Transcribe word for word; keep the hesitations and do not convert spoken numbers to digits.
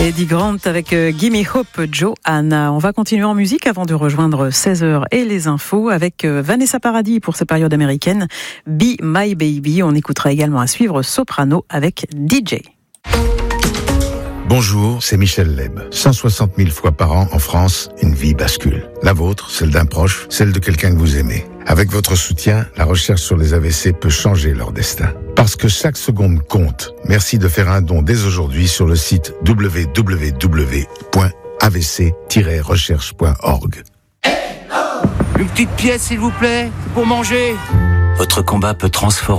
Eddie Grant avec euh, Gimme Hope, Joanna. On va continuer en musique avant de rejoindre seize heures et les infos avec euh, Vanessa Paradis pour sa période américaine. Be My Baby. On écoutera également à suivre Soprano avec D J. Bonjour, c'est Michel Leb. cent soixante mille fois par an en France, une vie bascule. La vôtre, celle d'un proche, celle de quelqu'un que vous aimez. Avec votre soutien, la recherche sur les A V C peut changer leur destin. Parce que chaque seconde compte. Merci de faire un don dès aujourd'hui sur le site w w w point a v c tiret recherche point org. Une petite pièce, s'il vous plaît, pour manger. Votre combat peut transformer